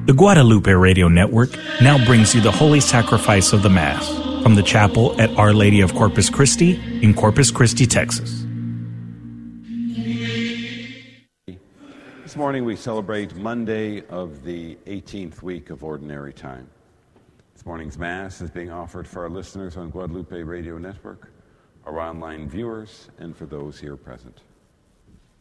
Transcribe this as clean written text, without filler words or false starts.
The Guadalupe Radio Network now brings you the Holy Sacrifice of the Mass from the chapel at Our Lady of Corpus Christi in Corpus Christi, Texas. This morning we celebrate Monday of the 18th week of Ordinary Time. This morning's Mass is being offered for our listeners on Guadalupe Radio Network, our online viewers, and for those here present.